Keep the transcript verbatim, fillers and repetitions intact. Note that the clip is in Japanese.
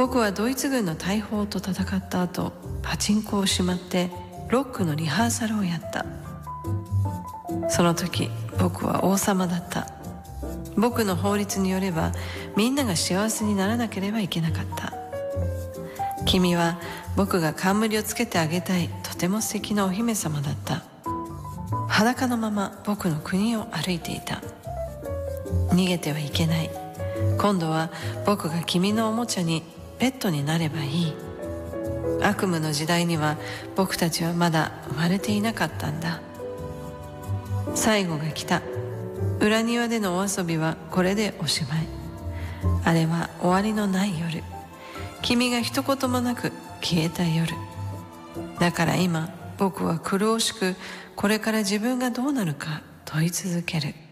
僕はドイツ軍の大砲と戦った後、パチンコをしまってロックのリハーサルをやった。その時僕は王様だった。僕の法律によればみんなが幸せにならなければいけなかった。君は僕が冠をつけてあげたいとても素敵なお姫様だった。裸のまま僕の国を歩いていた。逃げてはいけない。今度は僕が君のおもちゃにペットになればいい。悪夢の時代には僕たちはまだ生まれていなかったんだ。最後が来た。裏庭でのお遊びはこれでおしまい。あれは終わりのない夜。君が一言もなく消えた夜。だから今僕は苦しくこれから自分がどうなるか問い続ける。